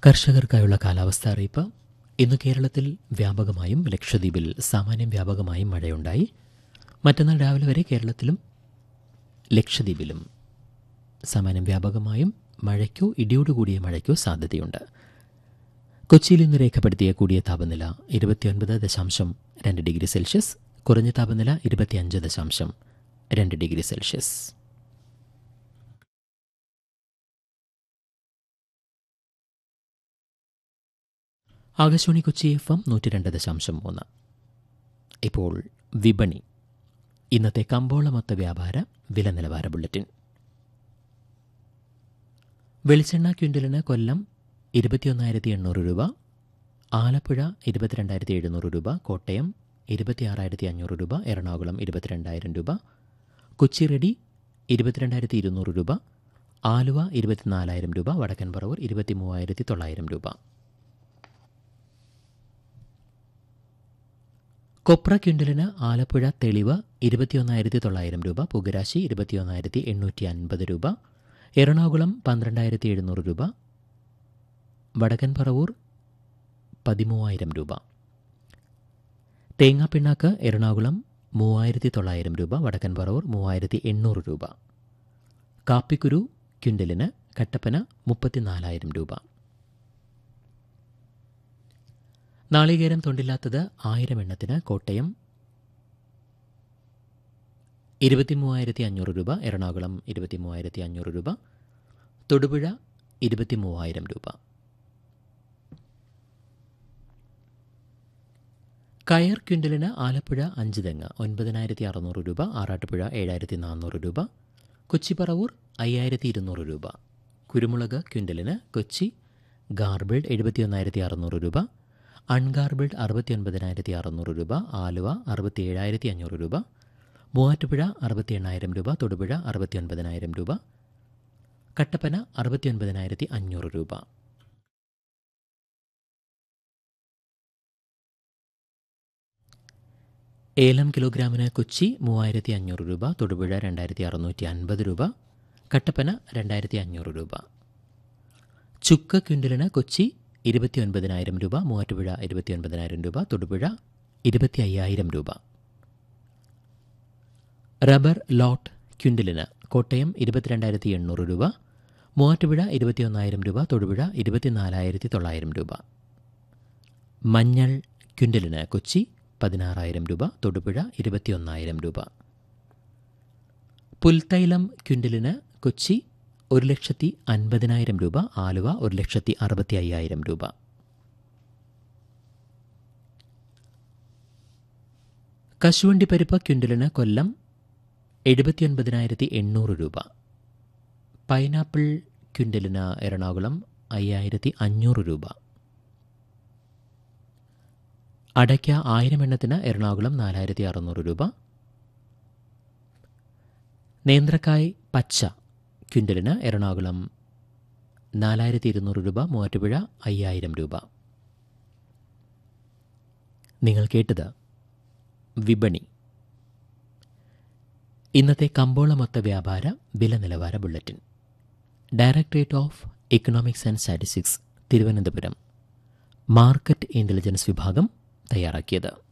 കർഷകർക്കായുള്ള കാലാവസ്ഥ അറിയിപ്പ്. ഇന്ന് കേരളത്തിൽ വ്യാപകമായും ലക്ഷദ്വീപിൽ സാമാന്യം വ്യാപകമായും മഴയുണ്ടായി. മറ്റന്നാൾ രാവിലെ വരെ കേരളത്തിലും ലക്ഷദ്വീപിലും സാമാന്യം വ്യാപകമായും മഴയ്ക്കോ ഇടിയോടുകൂടിയ മഴയ്ക്കോ സാധ്യതയുണ്ട്. കൊച്ചിയിൽ ഇന്ന് രേഖപ്പെടുത്തിയ കൂടിയ താപനില 29.2 ഡിഗ്രി സെൽഷ്യസ്, കുറഞ്ഞ താപനില 25.2 degree Celsius. Akashvani Kochi FM 102.3. ഇപ്പോൾ വിപണി. ഇന്നത്തെ കമ്പോള മൊത്ത വ്യാപാര വില നിലവാര ബുള്ളറ്റിൻ. വെളിച്ചെണ്ണ ക്വിൻ്റലിന് കൊല്ലം 21,800 രൂപ, ആലപ്പുഴ 22,700 രൂപ, കോട്ടയം 26,500 രൂപ, എറണാകുളം 22,000 രൂപ, കൊച്ചി റെഡി 22,200 രൂപ, ആലുവ 24,000 രൂപ, വടക്കൻ പറവൂർ 23,900 രൂപ. കൊപ്ര ക്വിൻ്റലിന് ആലപ്പുഴ തെളിവ് 21,900 രൂപ, പുകരാശി 21,850 രൂപ, എറണാകുളം 12,700 രൂപ, വടക്കൻ പറവൂർ 13,000 രൂപ. തേങ്ങാപ്പിണ്ണാക്ക് എറണാകുളം 3,900 രൂപ, വടക്കൻ പറവൂർ 3,800 രൂപ. കാപ്പിക്കുരു ക്വിൻ്റലിന് കട്ടപ്പന 34,000 രൂപ. നാളികേരം തൊണ്ടില്ലാത്തത് 1000 എണ്ണത്തിന് കോട്ടയം 23,500 രൂപ, എറണാകുളം 23,500 രൂപ, തൊടുപുഴ 23,000 രൂപ. കയർ ക്വിൻ്റലിന് ആലപ്പുഴ 5 തെങ്ങ് 9,600 രൂപ, ആറാട്ടുപുഴ 7,400 രൂപ, കൊച്ചി പറവൂർ 5,200 രൂപ. കുരുമുളക് ക്വിൻ്റലിന് കൊച്ചി ഗാർബിൾഡ് 71,600 രൂപ, അൺഗാർബിൾഡ് 69,600 രൂപ, ആലുവ 67,500 രൂപ, മൂവാറ്റുപുഴ 68,000 രൂപ, തൊടുപുഴ 69,000 രൂപ, കട്ടപ്പന 69,500 രൂപ. ഏലം കിലോഗ്രാമിന് കൊച്ചി 3,500 രൂപ, തൊടുപുഴ 2,650 രൂപ, കട്ടപ്പന 2,500 രൂപ. ചുക്ക് ക്വിൻ്റലിന് കൊച്ചി 29,000 രൂപ, മൂവാറ്റുപുഴ 29,000 രൂപ, തൊടുപുഴ 25,000 രൂപ. റബ്ബർ ലോട്ട് ക്വിൻ്റലിന് കോട്ടയം 22,800 രൂപ, മൂവാറ്റുപുഴ 21,000 രൂപ, തൊടുപുഴ 24,900 രൂപ. മഞ്ഞൾ ക്വിൻ്റലിന് കൊച്ചി 16,000 രൂപ, തൊടുപുഴ 21,000 രൂപ. പുൽത്തൈലം ക്വിൻ്റലിന് കൊച്ചി 1,50,000 രൂപ, ആലുവ 1,65,000 രൂപ. കശുവണ്ടി പരിപ്പ് ക്വിൻ്റലിന് കൊല്ലം 79,800 രൂപ. പൈനാപ്പിൾ ക്വിൻ്റലിന് എറണാകുളം 5,500 രൂപ. അടയ്ക്ക 1000 എണ്ണത്തിന് എറണാകുളം 4,600 രൂപ. നേന്ത്രക്കായ് പച്ച ക്വിൻ്റലിന് എറണാകുളം 4,200 രൂപ, മൂവാറ്റുപുഴ 5,000 രൂപ. നിങ്ങൾ കേട്ടത് വിപണി. ഇന്നത്തെ കമ്പോള മൊത്ത വ്യാപാര വില നിലവാര bulletin. Directorate of economics and statistics Thiruvananthapuram market intelligence വിഭാഗം തയ്യാറാക്കിയത്.